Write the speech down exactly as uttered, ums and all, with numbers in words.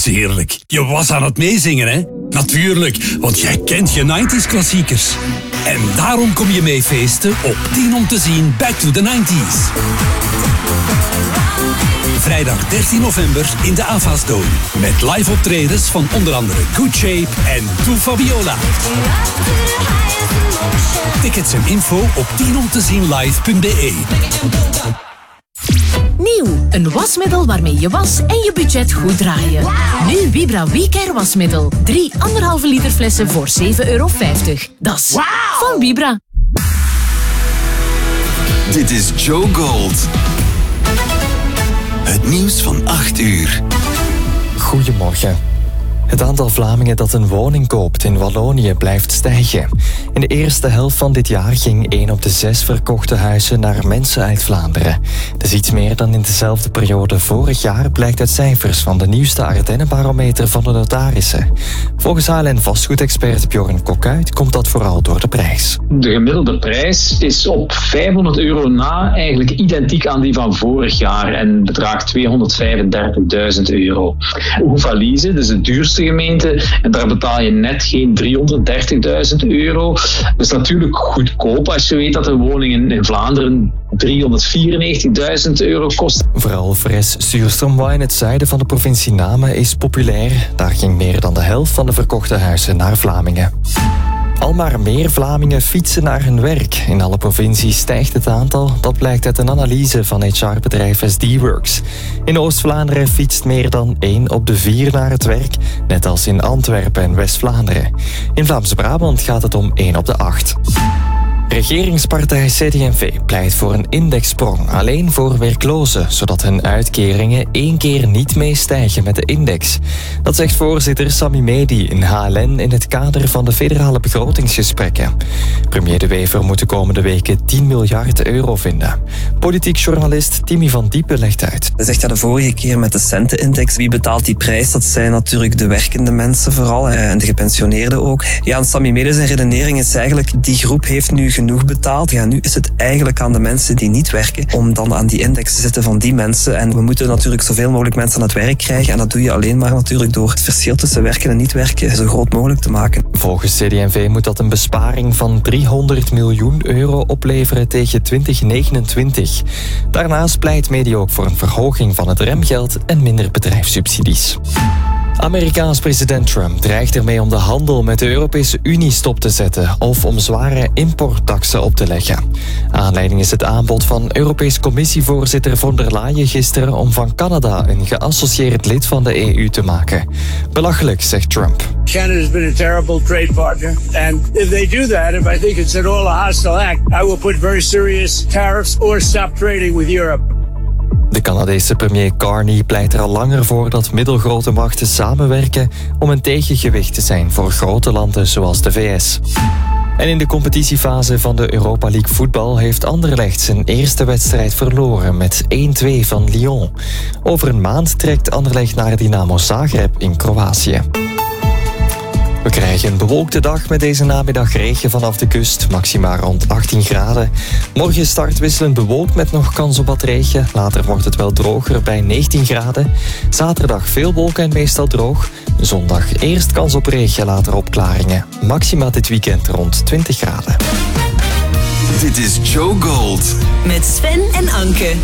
is heerlijk. Je was aan het meezingen, hè? Natuurlijk, want jij kent je nineties klassiekers. En daarom kom je mee feesten op tien om te zien Back to the nineties. Vrijdag dertien november in de Avas Dome. Met live optredens van onder andere Good Shape en To Fabiola. Tickets en info op tien om te zien live punt b e. Nieuw, een wasmiddel waarmee je was en je budget goed draaien. Nu Vibra WeCare wasmiddel. Drie anderhalve liter flessen voor zeven euro vijftig. Dat is wow. Van Vibra. Dit is Joe Gold. Het nieuws van acht uur. Goedemorgen. Het aantal Vlamingen dat een woning koopt in Wallonië blijft stijgen. In de eerste helft van dit jaar ging één op de zes verkochte huizen naar mensen uit Vlaanderen. Dat is iets meer dan in dezelfde periode vorig jaar, blijkt uit cijfers van de nieuwste Ardennenbarometer van de notarissen. Volgens H L N-vastgoedexpert Bjorn Kokkuit komt dat vooral door de prijs. De gemiddelde prijs is op vijfhonderd euro na eigenlijk identiek aan die van vorig jaar en bedraagt tweehonderdvijfendertigduizend euro. Oegvalize, dus de duurste gemeente, en daar betaal je net geen driehonderddertigduizend euro. Dat is natuurlijk goedkoop als je weet dat een woning in, in Vlaanderen driehonderdvierennegentigduizend euro kost. Vooral Fres-Suurstroomwaa in het zuiden van de provincie Namen is populair. Daar ging meer dan de helft van de verkochte huizen naar Vlamingen. Al maar meer Vlamingen fietsen naar hun werk. In alle provincies stijgt het aantal. Dat blijkt uit een analyse van H R-bedrijf S D-Works. In Oost-Vlaanderen fietst meer dan één op de vier naar het werk, net als in Antwerpen en West-Vlaanderen. In Vlaams-Brabant gaat het om één op de acht. Regeringspartij C D en V pleit voor een indexsprong alleen voor werklozen, zodat hun uitkeringen één keer niet meestijgen met de index. Dat zegt voorzitter Sami Medi in H L N in het kader van de federale begrotingsgesprekken. Premier De Wever moet de komende weken tien miljard euro vinden. Politiek journalist Timmy van Diepen legt uit. Hij zegt ja, de vorige keer met de centenindex, wie betaalt die prijs? Dat zijn natuurlijk de werkende mensen vooral en de gepensioneerden ook. Ja, en Sami Medi zijn redenering is eigenlijk, die groep heeft nu genoeg betaald. Ja, nu is het eigenlijk aan de mensen die niet werken om dan aan die index te zitten van die mensen. En we moeten natuurlijk zoveel mogelijk mensen aan het werk krijgen. En dat doe je alleen maar natuurlijk door het verschil tussen werken en niet werken zo groot mogelijk te maken. Volgens C D en V moet dat een besparing van driehonderd miljoen euro opleveren tegen twintig negenentwintig. Daarnaast pleit Medi ook voor een verhoging van het remgeld en minder bedrijfssubsidies. Amerikaans president Trump dreigt ermee om de handel met de Europese Unie stop te zetten of om zware importtaxen op te leggen. Aanleiding is het aanbod van Europees Commissievoorzitter von der Leyen gisteren om van Canada een geassocieerd lid van de E U te maken. Belachelijk, zegt Trump. Canada's been a terrible trade partner, and if they do that, if I think it's an all a hostile act, I will put very serious tariffs or stop trading with Europe. De Canadese premier Carney pleit er al langer voor dat middelgrote machten samenwerken om een tegengewicht te zijn voor grote landen zoals de V S. En in de competitiefase van de Europa League voetbal heeft Anderlecht zijn eerste wedstrijd verloren met één twee van Lyon. Over een maand trekt Anderlecht naar Dynamo Zagreb in Kroatië. We krijgen een bewolkte dag met deze namiddag regen vanaf de kust, maximaal rond achttien graden. Morgen start wisselend bewolkt met nog kans op wat regen. Later wordt het wel droger bij negentien graden. Zaterdag veel wolken en meestal droog. Zondag eerst kans op regen, later opklaringen. Maxima dit weekend rond twintig graden. Dit is Joe Gold. Met Sven en Anke.